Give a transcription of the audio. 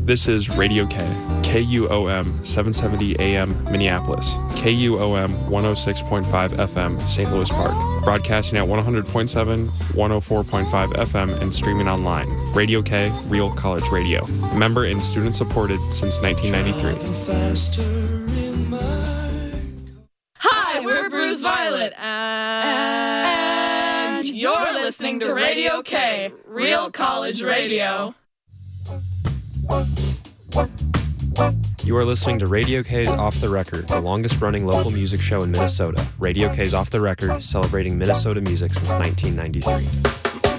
This is Radio K, KUOM 770 AM Minneapolis, KUOM 106.5 FM St. Louis Park, broadcasting at 100.7, 104.5 FM, and streaming online. Radio K, Real College Radio. Member and student supported since 1993. Hi, we're Bruised Violet, and you're listening to Radio K, Real College Radio. You are listening to Radio K's Off the Record, the longest-running local music show in Minnesota. Radio K's Off the Record, celebrating Minnesota music since 1993.